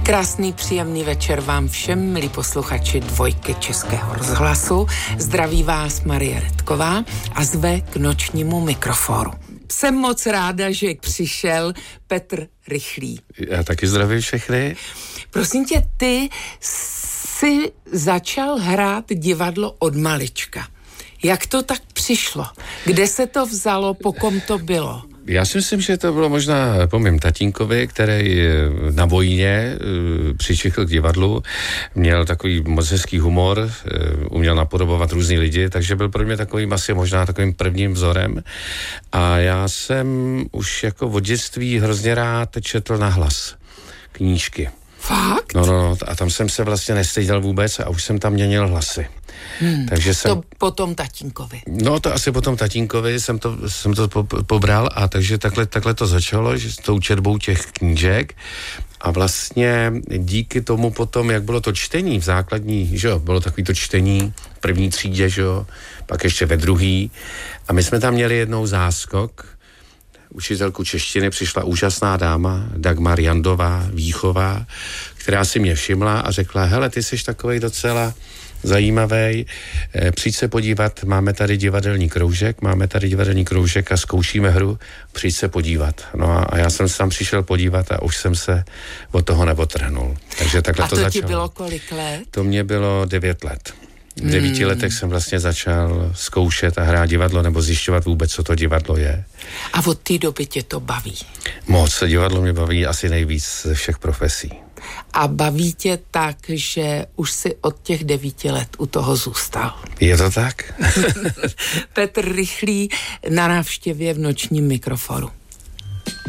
Krásný, příjemný večer vám všem, milí posluchači Dvojky Českého rozhlasu. Zdraví vás Marie Redková a zve k nočnímu mikrofonu. Jsem moc ráda, že přišel Petr Rychlý. Já taky zdravím všechny. Prosím tě, ty jsi začal hrát divadlo od malička. Jak to tak přišlo? Kde se to vzalo, po kom to bylo? Já si myslím, že to bylo možná po mém tatínkovi, který na vojně přičichl k divadlu, měl takový moc hezký humor, uměl napodobovat různý lidi, takže byl pro mě takovým asi možná takovým prvním vzorem. A já jsem už jako od dětství hrozně rád četl nahlas knížky. Fakt? No, a tam jsem se vlastně nestyděl vůbec a už jsem tam měnil hlasy. Takže jsem... To potom tatínkovi. No to asi potom tatínkovi jsem to pobral a takže takhle to začalo, že s tou četbou těch knížek a vlastně díky tomu potom, jak bylo to čtení v základní, že jo, bylo takový to čtení v první třídě, že jo, pak ještě ve druhý a my jsme tam měli jednou záskok, učitelku češtiny, přišla úžasná dáma, Dagmar Jandová, Víchová, která si mě všimla a řekla, hele, ty jsi takovej docela zajímavý, přijď se podívat, máme tady divadelní kroužek a zkoušíme hru, přijď se podívat. No a já jsem se tam přišel podívat a už jsem se od toho neotrhnul. Takže takhle to začalo. A to ti bylo kolik let? To mě bylo 9 let. V 9 letech jsem vlastně začal zkoušet a hrát divadlo nebo zjišťovat vůbec, co to divadlo je. A od té doby tě to baví? Moc, divadlo mě baví asi nejvíc ze všech profesí. A baví tě tak, že už si od těch 9 let u toho zůstal. Je to tak? Petr Rychlý na návštěvě v nočním mikrofonu.